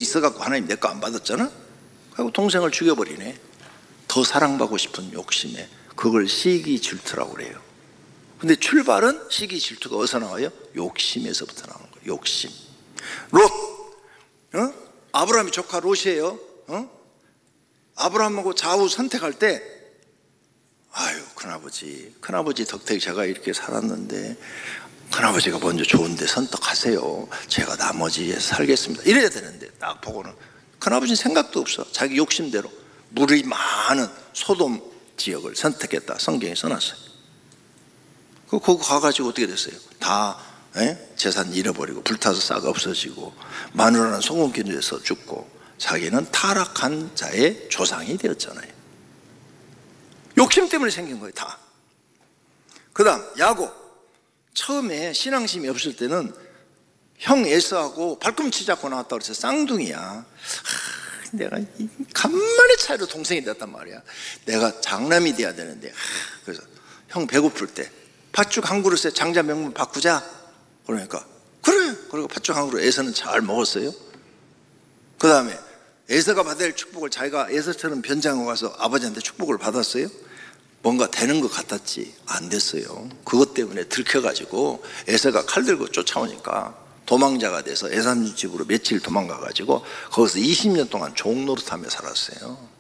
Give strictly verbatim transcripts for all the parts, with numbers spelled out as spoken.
있어갖고 하나님 내 거 안 받았잖아? 그리고 동생을 죽여버리네. 더 사랑받고 싶은 욕심에. 그걸 시기 질투라고 그래요. 근데 출발은 시기 질투가 어디서 나와요? 욕심에서부터 나오는 거예요. 욕심. 롯, 어? 아브라함이 조카 롯이에요. 어? 아브라함하고 좌우 선택할 때, 아유 큰아버지 큰아버지 덕택 제가 이렇게 살았는데 큰아버지가 먼저 좋은데 선택하세요. 제가 나머지에 살겠습니다. 이래야 되는데 딱 보고는 큰아버지는 생각도 없어. 자기 욕심대로 물이 많은 소돔 지역을 선택했다. 성경에 써놨어요. 그 거기 가가지고 어떻게 됐어요? 다 에? 재산 잃어버리고 불타서 싹 없어지고 마누라는 소금기름에서 죽고 자기는 타락한 자의 조상이 되었잖아요. 욕심 때문에 생긴 거예요. 다. 그 다음 야곱. 처음에 신앙심이 없을 때는 형 에서하고 발꿈치 잡고 나왔다고 그래서 쌍둥이야. 하, 내가 간만에 차이로 동생이 됐단 말이야. 내가 장남이 돼야 되는데. 하, 그래서 형 배고플 때 팥죽 한 그릇에 장자 명분 바꾸자. 그러니까 그래. 그리고 팥죽 한 그릇 에서는 잘 먹었어요. 그 다음에 에서가 받아야 할 축복을 자기가 에서처럼 변장하고 가서 아버지한테 축복을 받았어요. 뭔가 되는 것 같았지 안 됐어요. 그것 때문에 들켜가지고 에서가 칼 들고 쫓아오니까 도망자가 돼서 에사님 집으로 며칠 도망가가지고 거기서 이십 년 동안 종노릇하며 살았어요.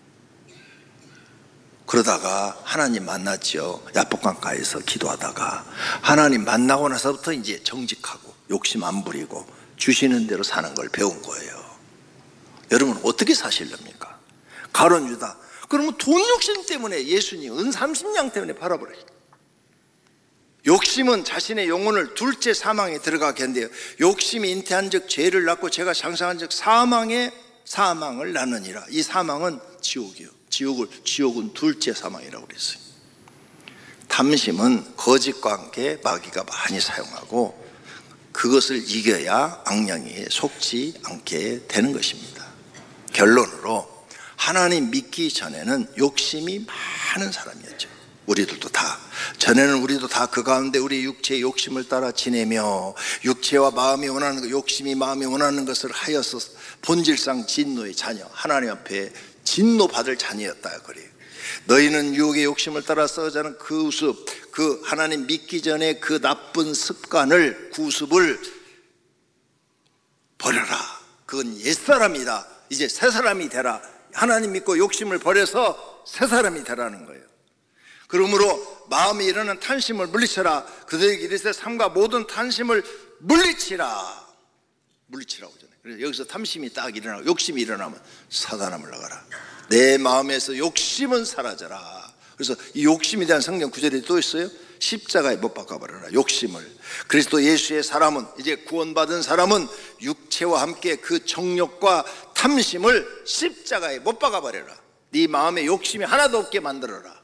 그러다가 하나님 만났죠. 야복강가에서 기도하다가 하나님 만나고 나서부터 이제 정직하고 욕심 안 부리고 주시는 대로 사는 걸 배운 거예요. 여러분 어떻게 사실랍니까? 가룟 유다. 그러면 돈 욕심 때문에 예수님 은 삼십 냥 때문에 팔아버려요. 욕심은 자신의 영혼을 둘째 사망에 들어가게 한대요. 욕심이 잉태한 적 죄를 낳고 죄가 장사한 적 사망에 사망을 낳느니라. 이 사망은 지옥이요. 지옥을, 지옥은 둘째 사망이라고 그랬어요. 탐심은 거짓과 함께 마귀가 많이 사용하고 그것을 이겨야 악령에 속지 않게 되는 것입니다. 결론으로 하나님 믿기 전에는 욕심이 많은 사람이었죠. 우리들도 다. 전에는 우리도 다 그 가운데 우리 육체의 욕심을 따라 지내며 육체와 마음이 원하는 것, 욕심이 마음이 원하는 것을 하여서 본질상 진노의 자녀, 하나님 앞에 진노받을 자녀였다 그래요. 너희는 유혹의 욕심을 따라 써자는 그 우습, 그 하나님 믿기 전에 그 나쁜 습관을, 구습을 버려라. 그건 옛사람이다. 이제 새 사람이 되라. 하나님 믿고 욕심을 버려서 새 사람이 되라는 거예요. 그러므로 마음에 일어나는 탐심을 물리쳐라. 그들에게 이르시되 삼가 모든 탐심을 물리치라. 물리치라고 하잖아요. 그래서 여기서 탐심이 딱 일어나고 욕심이 일어나면 사단아 물러가라. 내 마음에서 욕심은 사라져라. 그래서 이 욕심에 대한 성경 구절이 또 있어요. 십자가에 못 박아버려라. 욕심을. 그리스도 예수의 사람은, 이제 구원받은 사람은 육체와 함께 그 정욕과 탐심을 십자가에 못 박아버려라. 네 마음에 욕심이 하나도 없게 만들어라.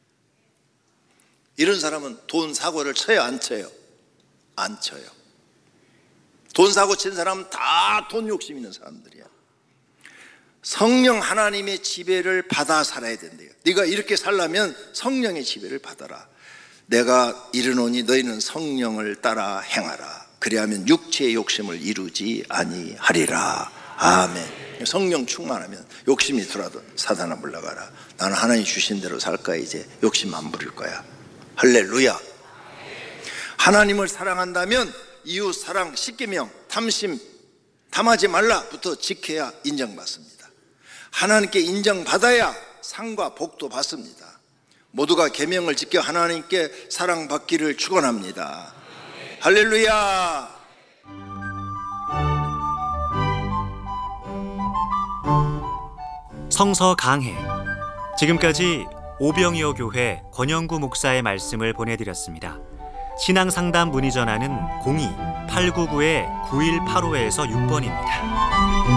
이런 사람은 돈 사고를 쳐요, 안 쳐요? 안 쳐요. 돈 사고 친 사람은 다 돈 욕심 있는 사람들이야. 성령 하나님의 지배를 받아 살아야 된대요. 네가 이렇게 살려면 성령의 지배를 받아라. 내가 이르노니 너희는 성령을 따라 행하라. 그리하면 육체의 욕심을 이루지 아니하리라. 아멘. 성령 충만하면 욕심이 들어도 사단아 물러가라. 나는 하나님 주신 대로 살 거야. 이제 욕심 안 부릴 거야. 할렐루야. 하나님을 사랑한다면 이웃 사랑 십계명, 탐심 탐하지 말라부터 지켜야 인정받습니다. 하나님께 인정받아야 상과 복도 받습니다. 모두가 계명을 지켜 하나님께 사랑받기를 축원합니다. 할렐루야. 성서 강해. 지금까지 오병이어 교회 권영구 목사의 말씀을 보내드렸습니다. 신앙상담 문의 전화는 공이 팔구구 구일팔오에서 육 번입니다.